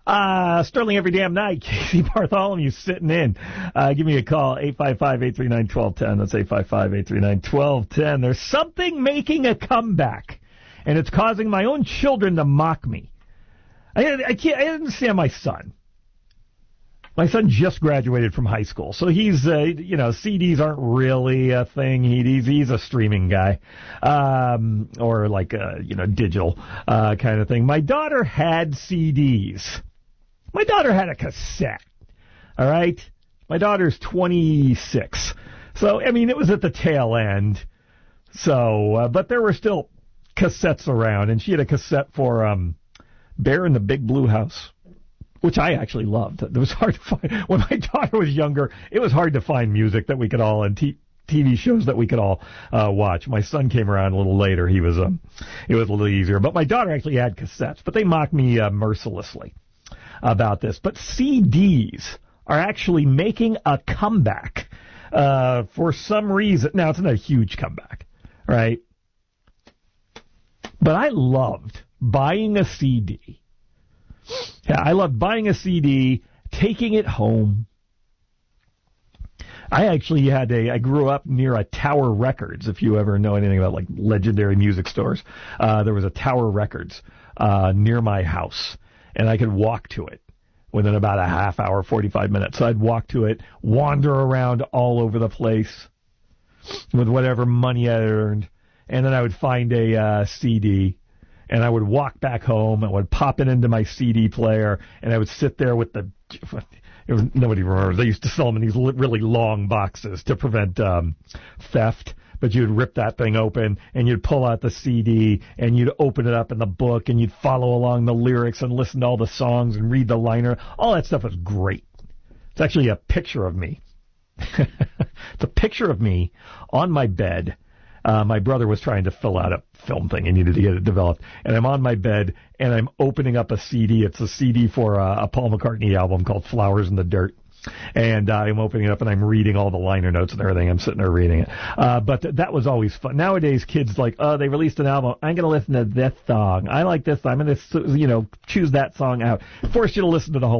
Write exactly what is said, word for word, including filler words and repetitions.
Uh, Sterling every damn night. Casey Bartholomew sitting in. Uh, give me a call, eight five five, eight three nine, one two one zero. That's eight five five, eight three nine, one two one zero. There's something making a comeback, and it's causing my own children to mock me. I, I can't, I understand my son. My son just graduated from high school, so he's, uh, you know, C Ds aren't really a thing. He, he's, he's a streaming guy, um, or like a, you know, digital uh, kind of thing. My daughter had C Ds. My daughter had a cassette, all right? My daughter's twenty-six. So, I mean, it was at the tail end. So, uh, but there were still cassettes around, and she had a cassette for um, Bear in the Big Blue House, which I actually loved. It was hard to find. When my daughter was younger, it was hard to find music that we could all, and t- T V shows that we could all uh, watch. My son came around a little later. He was, um, it was a little easier. But my daughter actually had cassettes, but they mocked me uh, mercilessly about this. But C Ds are actually making a comeback uh, for some reason. Now, it's not a huge comeback, right? But I loved buying a C D. Yeah, I loved buying a C D, taking it home. I actually had a, I grew up near a Tower Records, if you ever know anything about like legendary music stores. Uh, there was a Tower Records uh, near my house, and I could walk to it within about a half hour, forty-five minutes. So I'd walk to it, wander around all over the place with whatever money I earned, and then I would find a uh, C D. And I would walk back home, I would pop it into my C D player, and I would sit there with the, it was, nobody remembers, they used to sell them in these really long boxes to prevent um, theft, but you'd rip that thing open, and you'd pull out the C D, and you'd open it up in the book, and you'd follow along the lyrics and listen to all the songs and read the liner. All that stuff was great. It's actually a picture of me. It's a picture of me on my bed. Uh, my brother was trying to fill out a film thing. He needed to get it developed. And I'm on my bed, and I'm opening up a C D. It's a C D for a, a Paul McCartney album called Flowers in the Dirt. And uh, I'm opening it up, and I'm reading all the liner notes and everything. I'm sitting there reading it. Uh, but th- that was always fun. Nowadays, kids like, oh, they released an album. I'm going to listen to this song. I like this. I'm going to, you know, choose that song out. Force you to listen to the whole